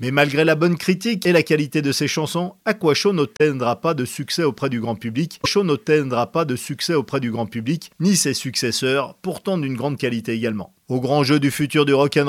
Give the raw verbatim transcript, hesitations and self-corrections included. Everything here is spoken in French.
Mais malgré la bonne critique et la qualité de ses chansons, Aquacho n'obtiendra pas de succès auprès du grand public. Aquacho n'obtiendra pas de succès auprès du grand public, ni ses successeurs, pourtant d'une grande qualité également. Au grand jeu du futur du rock'n'roll,